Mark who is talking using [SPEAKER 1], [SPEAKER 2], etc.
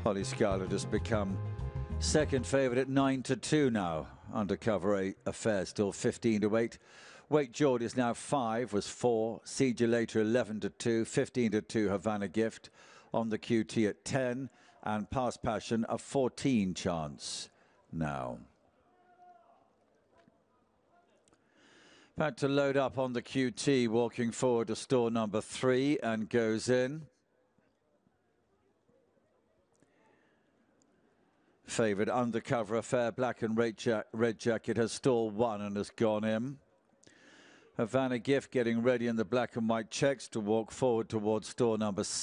[SPEAKER 1] Holly Scarlett has become second favourite at 9-2 now. Undercover Affair still 15-8. Wake George is now 5, was 4. See You Later 11-2, 15-2 Havana Gift on the QT at 10, and Past Passion a 14 chance now. About to load up on the QT, walking forward to store number 3 and goes in. Favoured Undercover Affair, black and red jacket, has stall 1 and has gone in. Havana Gift getting ready in the black and white checks to walk forward towards store number 6.